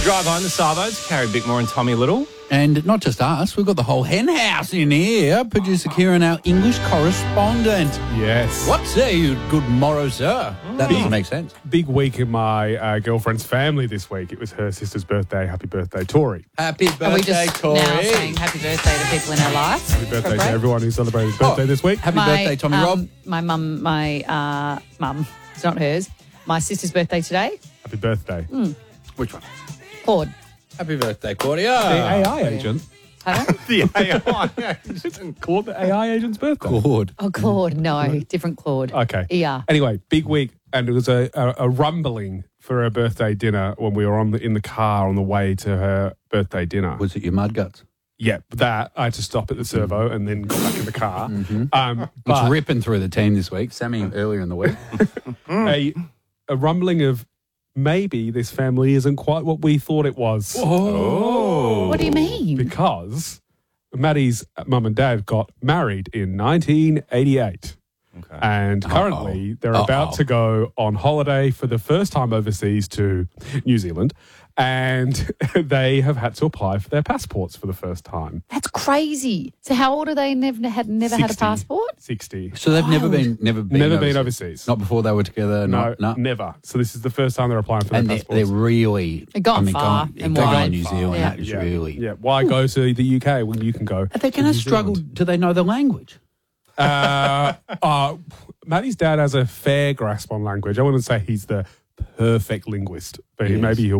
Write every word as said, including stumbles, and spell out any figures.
You drive home the Savos, Carrie Bickmore and Tommy Little. And not just us, we've got the whole hen house in here. Producer Kieran, our English correspondent. Yes. What say you, good morrow, sir? That Big- doesn't make sense. Big week in my uh, girlfriend's family this week. It was her sister's birthday. Happy birthday, Tori. Happy Are we birthday, just Tori. now saying happy birthday to people in our lives? Happy birthday to Right? everyone who celebrated his birthday Oh. this week. Happy My, birthday, Tommy um, Rob. My mum, my uh, mum, it's not hers. My sister's birthday today. Happy birthday. Which one? Claude. Happy birthday, Claudia. The A I agent. Pardon? The A I agent. Called the A I agent's birthday. Claude. Oh, Claude. No, different Claude. Okay. Yeah. Anyway, big week, and it was a, a, a rumbling for her birthday dinner when we were on the, in the car on the way to her birthday dinner. Was it your mud guts? Yeah, that I had to stop at the servo and then got back in the car. Um, It's but ripping through the team this week. Sammy earlier in the week. a, a rumbling of maybe this family isn't quite what we thought it was. Oh. What do you mean? Because Maddie's mum and dad got married in nineteen eighty-eight. Okay. And currently they're Uh-oh. about to go on holiday for the first time overseas to New Zealand. And they have had to apply for their passports for the first time. That's crazy. So how old are they? Never had never had a sixty. passport? sixty. So they've never been, never been, Never overseas. been overseas. Not before they were together. No, Not, no. never. So this is the first time they're applying for And their they're, passports. they're really They've gone I mean, far going, and going wide. to New Zealand. Yeah. That is yeah. really. Yeah. Why go to the U K when you can go? Are they going to New struggle? Zealand? Do they know the language? Uh, uh, Maddie's dad has a fair grasp on language. I wouldn't say he's the perfect linguist, but he, Yes. maybe he'll